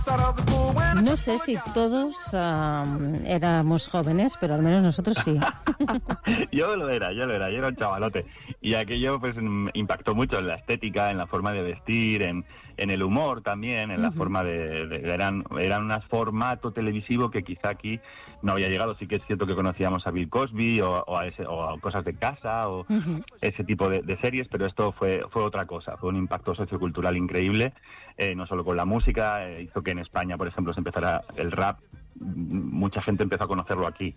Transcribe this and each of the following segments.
No sé si todos éramos jóvenes, pero al menos nosotros sí. Yo lo era, yo era un chavalote. Y aquello pues impactó mucho en la estética, en la forma de vestir, en el humor también, en la forma eran un formato televisivo que quizá aquí no había llegado. Sí que es cierto que conocíamos a Bill Cosby o a Cosas de Casa o ese tipo de series, pero esto fue otra cosa, fue un impacto sociocultural increíble, no solo con la música, hizo que en España, por ejemplo, se empezara el rap. Mucha gente empezó a conocerlo aquí.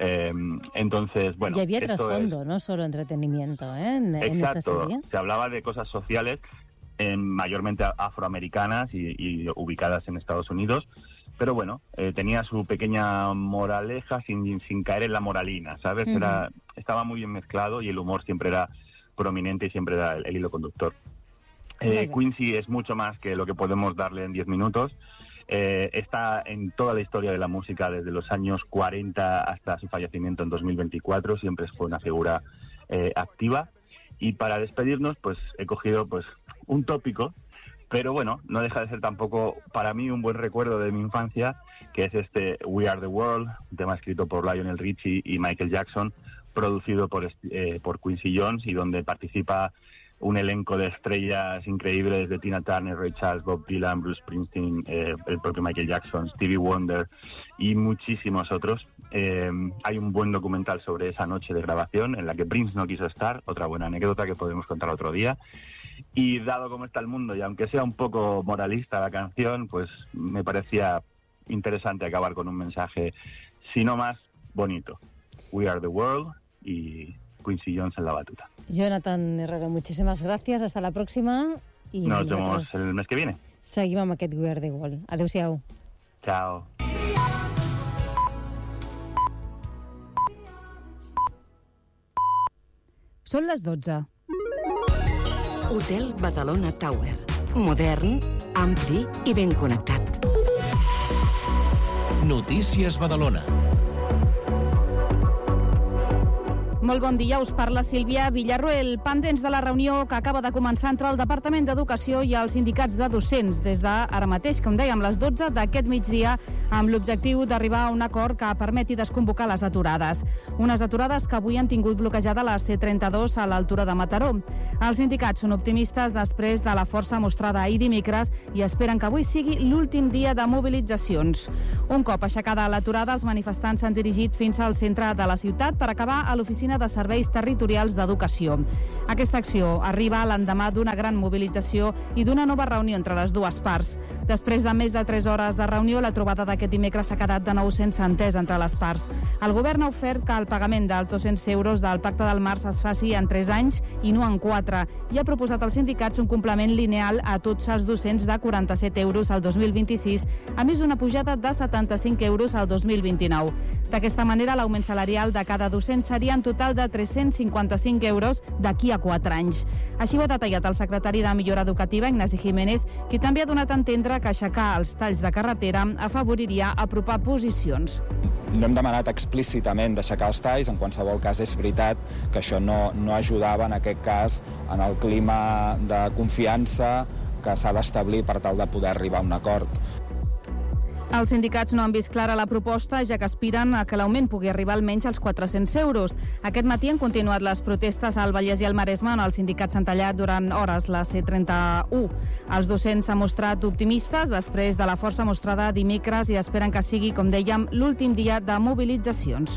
Entonces, bueno... Y había trasfondo, no solo entretenimiento, en esta serie. Se hablaba de cosas sociales, mayormente afroamericanas y ubicadas en Estados Unidos, pero bueno, tenía su pequeña moraleja sin caer en la moralina, ¿sabes? Estaba muy bien mezclado y el humor siempre era prominente y siempre era el hilo conductor. Quincy es mucho más que lo que podemos darle en 10 minutos. Está en toda la historia de la música desde los años 40 hasta su fallecimiento en 2024, siempre fue una figura activa. Y para despedirnos, pues he cogido pues un tópico, pero bueno, no deja de ser tampoco para mí un buen recuerdo de mi infancia, que es este We Are the World, un tema escrito por Lionel Richie y Michael Jackson, producido por Quincy Jones y donde participa un elenco de estrellas increíbles de Tina Turner, Ray Charles, Bob Dylan, Bruce Springsteen, el propio Michael Jackson, Stevie Wonder y muchísimos otros. Hay un buen documental sobre esa noche de grabación en la que Prince no quiso estar, otra buena anécdota que podemos contar otro día. Y dado cómo está el mundo, y aunque sea un poco moralista la canción, pues me parecía interesante acabar con un mensaje, si no más, bonito. We Are the World y Quincy Jones en la batuta. Jonathan Herrero, muchísimas gracias. Hasta la próxima. I nos vemos el mes que viene. Seguim amb aquest We Are the World. Adéu-siau. Chao. Són les 12. Hotel Badalona Tower. Modern, ampli i ben connectat. Notícies Badalona. Molt bon dia, us parla Sílvia Villarroel. Pendents de la reunió que acaba de començar entre el Departament d'Educació i els sindicats de docents des d'ara mateix, com dèiem, les 12 d'aquest migdia, amb l'objectiu d'arribar a un acord que permeti desconvocar les aturades. Unes aturades que avui han tingut bloquejada la C32 a l'altura de Mataró. Els sindicats són optimistes després de la força mostrada ahir dimecres i esperen que avui sigui l'últim dia de mobilitzacions. Un cop aixecada l'aturada, els manifestants s'han dirigit fins al centre de la ciutat per acabar a l'oficina de Serveis Territorials d'Educació. Aquesta acció arriba l'endemà d'una gran mobilització i d'una nova reunió entre les dues parts. Després de més de 3 hores de reunió, la trobada d'aquest dimecres s'ha quedat de nou sense entès entre les parts. El govern ha ofert que el pagament dels 200 euros del Pacte del Març es faci en 3 anys i no en 4, i ha proposat als sindicats un complement lineal a tots els docents de 47 euros al 2026, a més d'una pujada de 75 euros al 2029. D'aquesta manera, l'augment salarial de cada docent seria en total de 355 euros d'aquí a 4 anys. Així ho ha detallat el secretari de Millora Educativa, Ignasi Jiménez, qui també ha donat a entendre que aixecar els talls de carretera afavoriria apropar posicions. No hem demanat explícitament d'aixecar els talls, en qualsevol cas és veritat que això no ajudava en aquest cas en el clima de confiança que s'ha d'establir per tal de poder arribar a un acord. Els sindicats no han vist clara la proposta, ja que aspiren a que l'augment pugui arribar almenys als 400 euros. Aquest matí han continuat les protestes al Vallès i al Maresme, on els sindicats han tallat durant hores la C31. Els docents s'han mostrat optimistes després de la força mostrada dimecres i esperen que sigui, com dèiem, l'últim dia de mobilitzacions.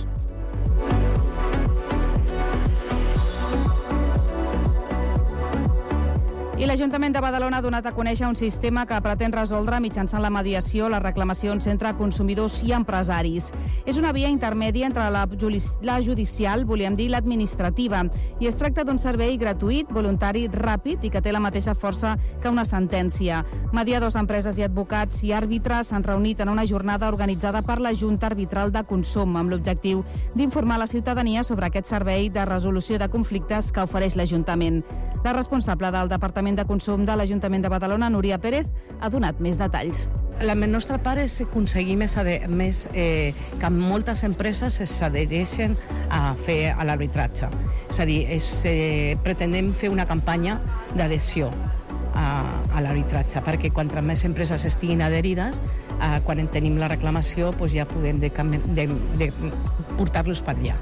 I l'Ajuntament de Badalona ha donat a conèixer un sistema que pretén resoldre mitjançant la mediació les reclamacions entre consumidors i empresaris. És una via intermèdia entre la judicial, volíem dir, l'administrativa, i es tracta d'un servei gratuït, voluntari, ràpid i que té la mateixa força que una sentència. Mediadors, empreses i advocats i àrbitres s'han reunit en una jornada organitzada per la Junta Arbitral de Consum amb l'objectiu d'informar la ciutadania sobre aquest servei de resolució de conflictes que ofereix l'Ajuntament. La responsable del Departament de Consum de l'Ajuntament de Badalona, Núria Pérez, ha donat més detalls. La nostra part és aconseguir que moltes empreses s'adhereixen a fer l'arbitratge. És a dir, pretenem fer una campanya d'adhesió a l'arbitratge, perquè quantes més empreses estiguin adherides, quan en tenim la reclamació ja podem de portar-los per allà.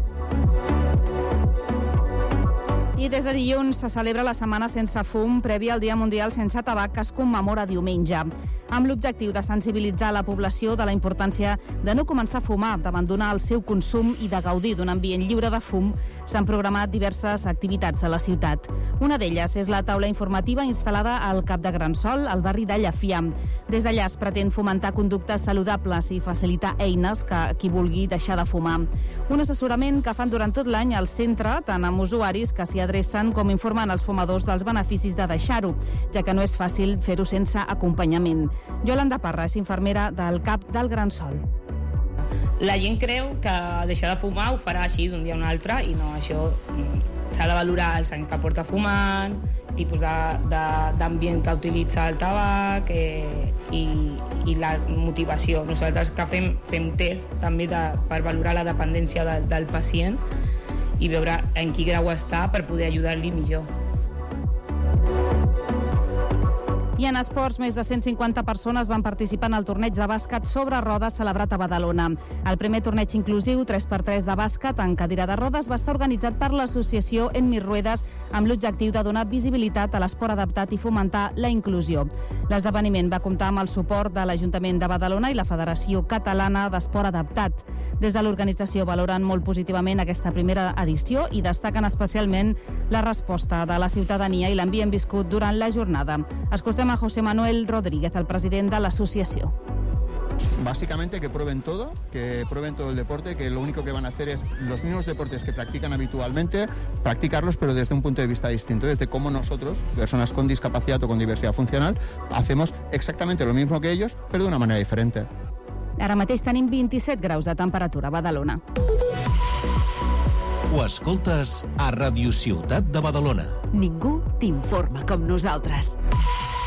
I des de dilluns se celebra la Setmana Sense Fum, prèvia al Dia Mundial Sense Tabac, que es commemora diumenge, amb l'objectiu de sensibilitzar la població de la importància de no començar a fumar, d'abandonar el seu consum i de gaudir d'un ambient lliure de fum. S'han programat diverses activitats a la ciutat. Una d'elles és la taula informativa instal·lada al Cap de Gransol, al barri de Llafià. Des d'allà es pretén fomentar conductes saludables i facilitar eines que qui vulgui deixar de fumar. Un assessorament que fan durant tot l'any al centre, tant amb usuaris que s'hi adrecen com informant els fumadors dels beneficis de deixar-ho, ja que no és fàcil fer-ho sense acompanyament. Yolanda Parra és infermera del CAP del Gransol. La gent creu que deixar de fumar ho farà així d'un dia a un altre i no, això s'ha de valorar els anys que porta fumant, tipus d'ambient que utilitza el tabac i la motivació. Nosaltres que fem test també per valorar la dependència del pacient i veure en quin grau està per poder ajudar-li millor. I en esports, més de 150 persones van participar en el torneig de bàsquet sobre rodes celebrat a Badalona. El primer torneig inclusiu 3x3 de bàsquet en cadira de rodes va estar organitzat per l'associació En Mis Ruedas amb l'objectiu de donar visibilitat a l'esport adaptat i fomentar la inclusió. L'esdeveniment va comptar amb el suport de l'Ajuntament de Badalona i la Federació Catalana d'Esport Adaptat. Des de l'organització valoren molt positivament aquesta primera edició i destaquen especialment la resposta de la ciutadania i l'ambient viscut durant la jornada. Escoltem a José Manuel Rodríguez, el president de l'associació. Básicamente que prueben todo el deporte, que lo único que van a hacer es los mismos deportes que practican habitualmente, practicarlos pero desde un punto de vista distinto, desde cómo nosotros, personas con discapacidad o con diversidad funcional, hacemos exactamente lo mismo que ellos, pero de una manera diferente. Ara mateix tenim 27 graus de temperatura a Badalona. Ho escoltes a Radio Ciutat de Badalona. Ningú t'informa com nosaltres.